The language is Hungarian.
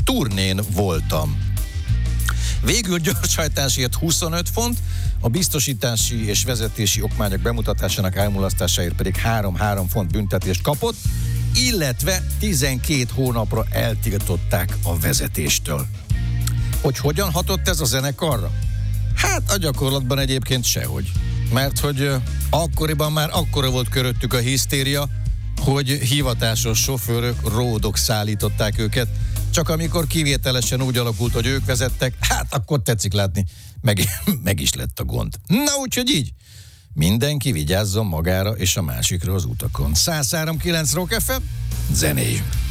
turnén voltam. Végül gyorshajtásért 25 font, a biztosítási és vezetési okmányok bemutatásának elmulasztásáért pedig 3 font büntetést kapott, illetve 12 hónapra eltiltották a vezetéstől. Hogy hogyan hatott ez a zenekarra? Hát a gyakorlatban egyébként sehogy. Mert hogy akkoriban már akkora volt köröttük a hisztéria, hogy hivatásos sofőrök, ródok szállították őket, csak amikor kivételesen úgy alakult, hogy ők vezettek, hát akkor tetszik látni, meg is lett a gond. Na úgyhogy így, mindenki vigyázzon magára és a másikra az utakon. 103.9 Rock FM, zenéjünk!